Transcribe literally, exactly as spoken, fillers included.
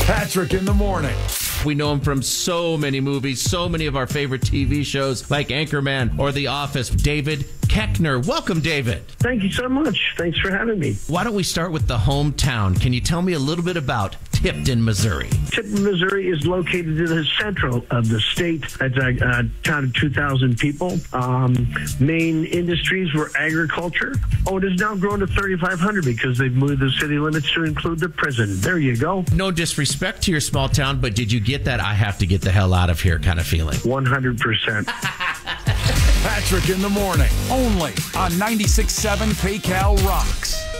Patrick in the morning. We know him from so many movies, so many of our favorite T V shows like Anchorman or The Office. David Koechner. Welcome, David. Thank you so much. Thanks for having me. Why don't we start with the hometown? Can you tell me a little bit about Tipton, Missouri? Tipton, Missouri is located in the central of the state. It's a uh, town of two thousand people. Um, main industries were agriculture. Oh, it has now grown to thirty-five hundred because they've moved the city limits to include the prison. There you go. No disrespect to your small town, but did you get that I have to get the hell out of here kind of feeling? one hundred percent. Patrick in the morning, only on ninety-six point seven K Cal Rocks.